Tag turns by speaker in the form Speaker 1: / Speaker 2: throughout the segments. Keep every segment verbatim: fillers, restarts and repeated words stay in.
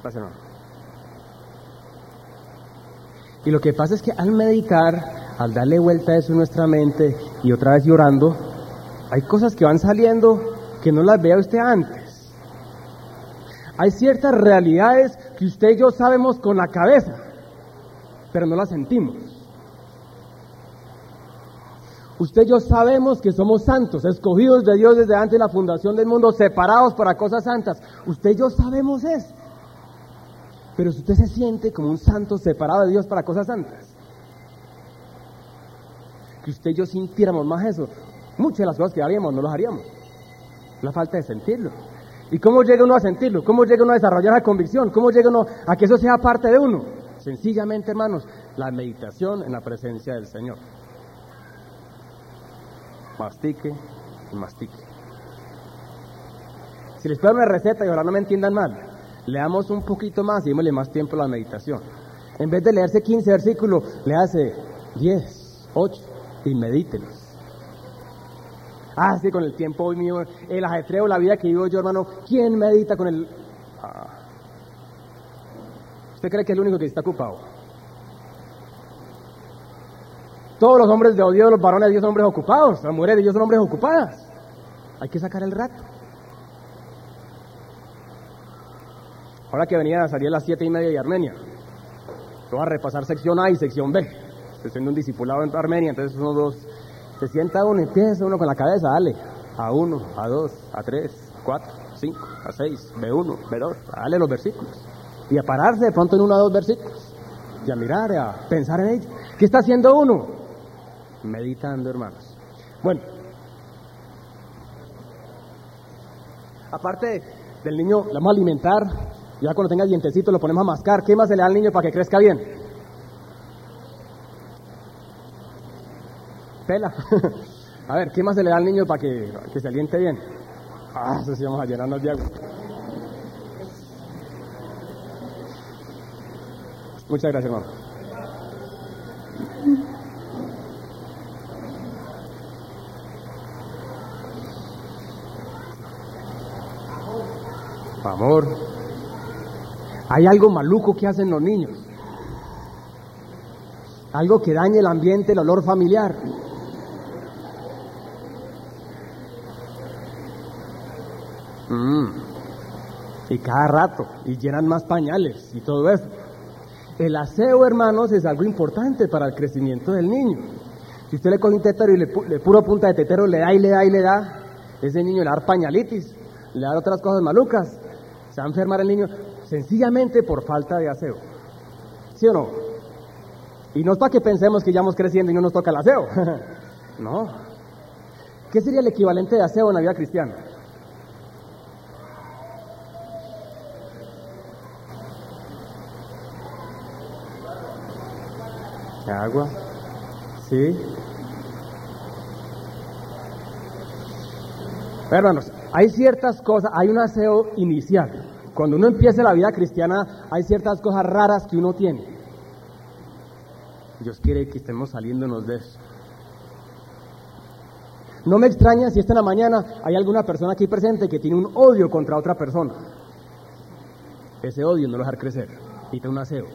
Speaker 1: hermano. Y lo que pasa es que al meditar, al darle vuelta a eso en nuestra mente y otra vez llorando, hay cosas que van saliendo que no las vea usted antes. Hay ciertas realidades que usted y yo sabemos con la cabeza, pero no las sentimos. Usted y yo sabemos que somos santos, escogidos de Dios desde antes de la fundación del mundo, separados para cosas santas. Usted y yo sabemos eso. Pero si usted se siente como un santo separado de Dios para cosas santas, que usted y yo sintiéramos más eso, muchas de las cosas que haríamos no las haríamos. La falta de sentirlo. ¿Y cómo llega uno a sentirlo? ¿Cómo llega uno a desarrollar la convicción? ¿Cómo llega uno a que eso sea parte de uno? Sencillamente, hermanos, la meditación en la presencia del Señor. Mastique y mastique. Si les pido una receta y ahora no me entiendan mal, leamos un poquito más y démosle más tiempo a la meditación. En vez de leerse quince versículos, léase diez, ocho y medítelos. Ah, sí, con el tiempo hoy mío, el ajetreo, la vida que vivo yo, hermano, ¿quién medita con el...? Ah. ¿Usted cree que es el único que está ocupado? Todos los hombres de Dios, los varones de Dios son hombres ocupados, las mujeres de Dios son hombres ocupadas. Hay que sacar el rato. Ahora que venía a salir a las siete y media de Armenia, voy a repasar sección A y sección B. Estoy siendo un discipulado en Armenia, entonces uno, dos, se sienta uno, empieza uno con la cabeza, dale, a uno, a dos, a tres, a cuatro, a cinco, a seis, B uno, B dos, dale los versículos. Y a pararse de pronto en uno o dos versículos, y a mirar, a pensar en ellos. ¿Qué está haciendo uno? Meditando, hermanos. Bueno, aparte del niño, le vamos a alimentar, ya cuando tenga dientecitos lo ponemos a mascar. ¿Qué más se le da al niño para que crezca bien? Pela. A ver, ¿qué más se le da al niño para que, que se aliente bien? Ah, eso sí, vamos a llenarnos de agua. Muchas gracias, hermano. Amor. Hay algo maluco que hacen los niños. Algo que dañe el ambiente, el olor familiar. Mm. Y cada rato, y llenan más pañales y todo eso. El aseo, hermanos, es algo importante para el crecimiento del niño. Si usted le coge un tetero y le, le puro punta de tetero, le da y le da y le da, ese niño le da pañalitis, le da otras cosas malucas. Se va a enfermar el niño sencillamente por falta de aseo. ¿Sí o no? Y no es para que pensemos que ya vamos creciendo y no nos toca el aseo. No. ¿Qué sería el equivalente de aseo en la vida cristiana? Agua. Sí. Hermanos, hay ciertas cosas, hay un aseo inicial. Cuando uno empieza la vida cristiana, hay ciertas cosas raras que uno tiene. Dios quiere que estemos saliéndonos de eso. No me extraña si esta en la mañana hay alguna persona aquí presente que tiene un odio contra otra persona. Ese odio no lo dejar crecer, necesita un aseo.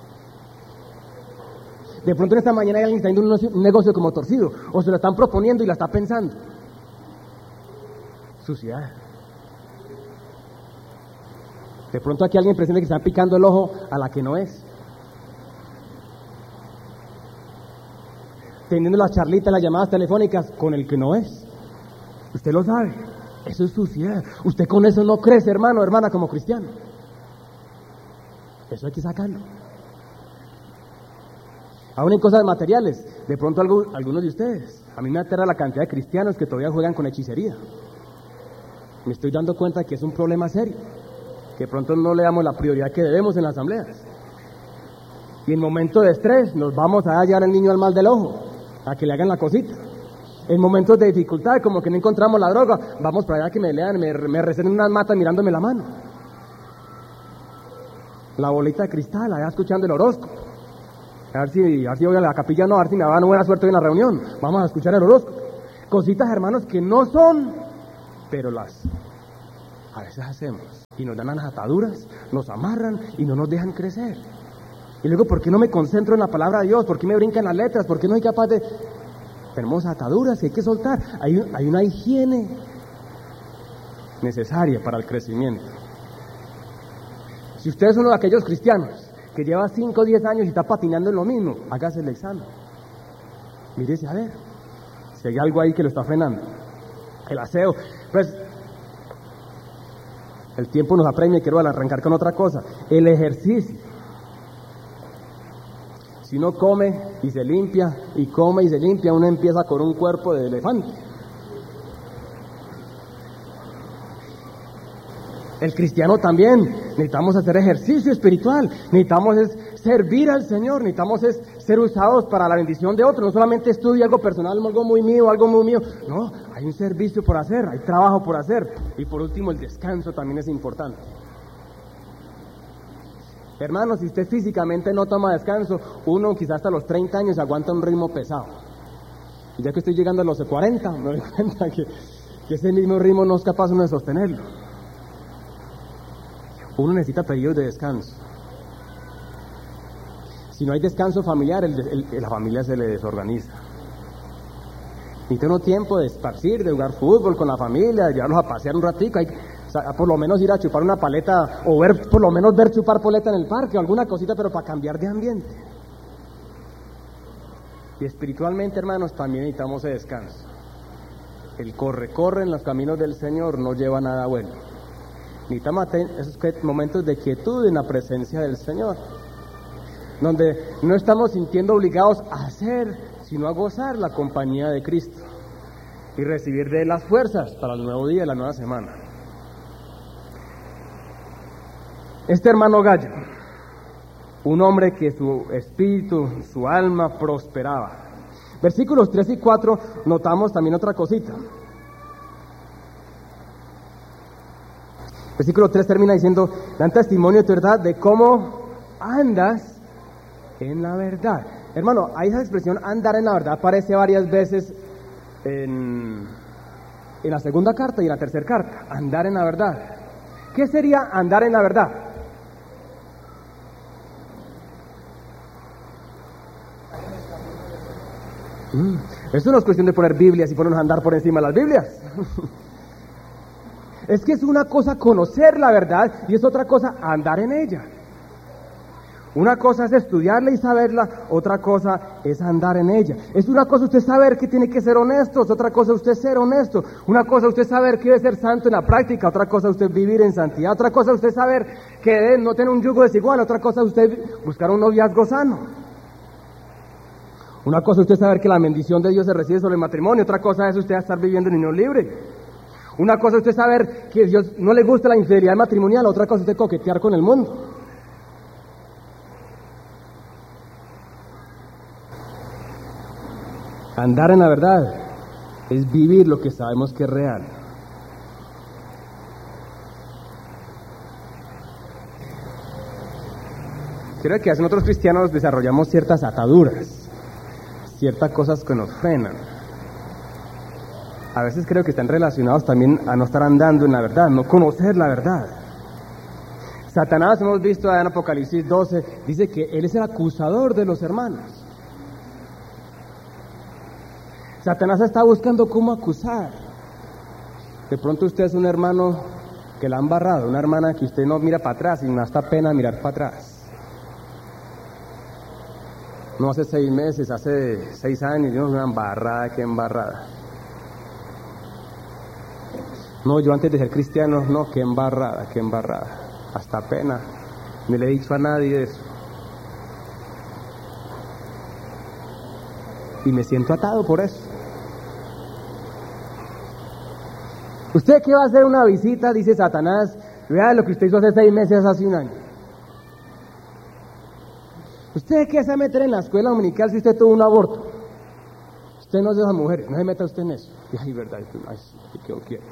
Speaker 1: De pronto en esta mañana hay alguien que está haciendo un negocio como torcido, o se lo están proponiendo y la está pensando. Suciedad. De pronto aquí hay alguien presente que está picando el ojo a la que no es. Teniendo las charlitas, las llamadas telefónicas con el que no es. Usted lo sabe. Eso es suciedad. Usted con eso no crece, hermano, hermana, como cristiano. Eso hay que sacarlo. Aún en cosas materiales, de pronto algo, algunos de ustedes, a mí me aterra la cantidad de cristianos que todavía juegan con hechicería. Me estoy dando cuenta que es un problema serio, que pronto no le damos la prioridad que debemos en las asambleas. Y en momentos de estrés nos vamos a hallar al niño al mal del ojo, a que le hagan la cosita. En momentos de dificultad, como que no encontramos la droga, vamos para allá que me lean, me, me receten unas matas mirándome la mano. La bolita de cristal, allá escuchando el horóscopo. A ver si, a ver si voy a la capilla, no, a ver si me va a dar buena suerte en la reunión. Vamos a escuchar el horóscopo. Cositas, hermanos, que no son, pero las a veces hacemos. Y nos dan las ataduras, nos amarran y no nos dejan crecer. Y luego, ¿por qué no me concentro en la palabra de Dios? ¿Por qué me brincan las letras? ¿Por qué no soy capaz de...? Tenemos ataduras que hay que soltar. Hay, hay una higiene necesaria para el crecimiento. Si usted es uno de aquellos cristianos que lleva cinco o diez años y está patinando en lo mismo, hágase el examen. Mírese a ver si hay algo ahí que lo está frenando. El aseo, pues el tiempo nos apremia y quiero arrancar con otra cosa. El ejercicio. Si uno come y se limpia, y come y se limpia, uno empieza con un cuerpo de elefante. El cristiano también, necesitamos hacer ejercicio espiritual, necesitamos es servir al Señor, necesitamos es ser usados para la bendición de otros, no solamente estudio algo personal, algo muy mío, algo muy mío, no, hay un servicio por hacer, hay trabajo por hacer, y por último el descanso también es importante. Hermanos, si usted físicamente no toma descanso, uno quizás hasta los treinta años aguanta un ritmo pesado, y ya que estoy llegando a los cuarenta, me doy cuenta que, que ese mismo ritmo no es capaz uno de sostenerlo. Uno necesita periodos de descanso. Si no hay descanso familiar, el, el, la familia se le desorganiza. Necesita uno tiempo de esparcir, de jugar fútbol con la familia, de llevarlos a pasear un ratico, hay, o sea, por lo menos ir a chupar una paleta, o ver, por lo menos ver chupar paleta en el parque, o alguna cosita, pero para cambiar de ambiente. Y espiritualmente, hermanos, también necesitamos ese descanso. El corre, corre en los caminos del Señor no lleva nada bueno. Necesitamos esos momentos de quietud en la presencia del Señor, donde no estamos sintiendo obligados a hacer, sino a gozar la compañía de Cristo y recibir de él las fuerzas para el nuevo día, la nueva semana. Este hermano Gallo, un hombre que su espíritu, su alma prosperaba. Versículos tres y cuatro notamos también otra cosita. Versículo tres termina diciendo, dan testimonio de tu verdad, de cómo andas en la verdad. Hermano, ahí esa expresión andar en la verdad aparece varias veces en, en la segunda carta y en la tercera carta. Andar en la verdad. ¿Qué sería andar en la verdad? Mm, eso no es cuestión de poner Biblias y ponernos a andar por encima de las Biblias. Es que es una cosa conocer la verdad y es otra cosa andar en ella. Una cosa es estudiarla y saberla, otra cosa es andar en ella. Es una cosa usted saber que tiene que ser honesto, es otra cosa usted ser honesto. Una cosa usted saber que debe ser santo en la práctica, otra cosa usted vivir en santidad, otra cosa usted saber que debe no tener un yugo desigual, otra cosa usted buscar un noviazgo sano. Una cosa usted saber que la bendición de Dios se recibe sobre el matrimonio, otra cosa es usted estar viviendo en unión libre. Una cosa es usted saber que a Dios no le gusta la infidelidad matrimonial, otra cosa es usted coquetear con el mundo. Andar en la verdad es vivir lo que sabemos que es real. Creo que hacen otros cristianos desarrollamos ciertas ataduras, ciertas cosas que nos frenan. A veces creo que están relacionados también a no estar andando en la verdad, no conocer la verdad. Satanás, hemos visto en Apocalipsis doce, dice que él es el acusador de los hermanos. Satanás está buscando cómo acusar. De pronto usted es un hermano que la han barrado, una hermana que usted no mira para atrás y no hasta pena mirar para atrás. No hace seis meses, hace seis años, yo una embarrada, qué embarrada. No, yo antes de ser cristiano, no, qué embarrada, qué embarrada. Hasta pena. No le he dicho a nadie eso. Y me siento atado por eso. ¿Usted qué va a hacer una visita? Dice Satanás. Vea lo que usted hizo hace seis meses, hace un año. ¿Usted qué se va a meter en la escuela dominical si usted tuvo un aborto? Usted no es de esas mujeres, no se meta usted en eso. Y ay, verdad, ay, sí, quedó quieto.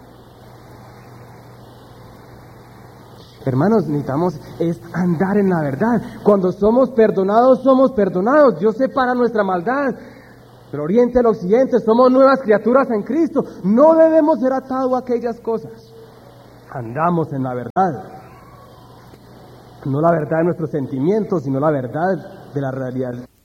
Speaker 1: Hermanos, necesitamos es andar en la verdad. Cuando somos perdonados, somos perdonados. Dios separa nuestra maldad del oriente al occidente. Somos nuevas criaturas en Cristo. No debemos ser atados a aquellas cosas. andamos en la verdad. No la verdad de nuestros sentimientos, sino la verdad de la realidad